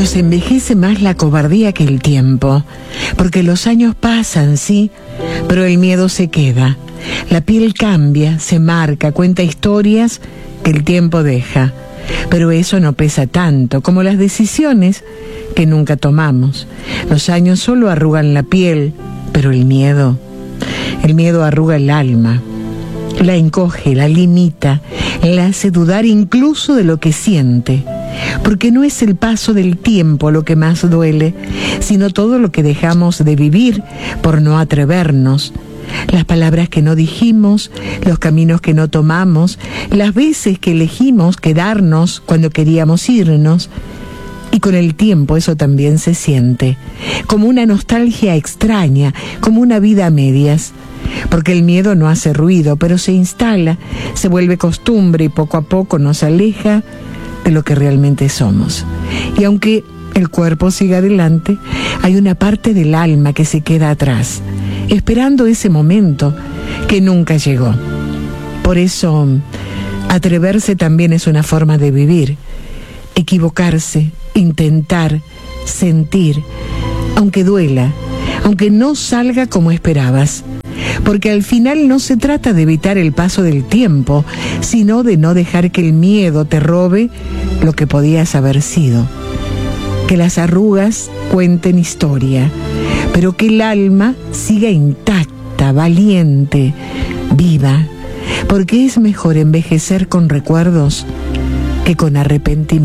Nos envejece más la cobardía que el tiempo, porque los años pasan, sí, pero el miedo se queda. La piel cambia, se marca, cuenta historias que el tiempo deja, pero eso no pesa tanto como las decisiones que nunca tomamos. Los años solo arrugan la piel, pero el miedo arruga el alma, la encoge, la limita, la hace dudar incluso de lo que siente. Porque no es el paso del tiempo lo que más duele, sino todo lo que dejamos de vivir por no atrevernos. Las palabras que no dijimos, los caminos que no tomamos, las veces que elegimos quedarnos cuando queríamos irnos. Y con el tiempo eso también se siente, como una nostalgia extraña, como una vida a medias. Porque el miedo no hace ruido, pero se instala, se vuelve costumbre y poco a poco nos aleja de lo que realmente somos. Y aunque el cuerpo siga adelante, hay una parte del alma que se queda atrás, esperando ese momento que nunca llegó. Por eso, atreverse también es una forma de vivir, equivocarse, intentar, sentir, aunque duela, aunque no salga como esperabas. Porque al final no se trata de evitar el paso del tiempo, sino de no dejar que el miedo te robe lo que podías haber sido. Que las arrugas cuenten historia, pero que el alma siga intacta, valiente, viva. Porque es mejor envejecer con recuerdos que con arrepentimiento.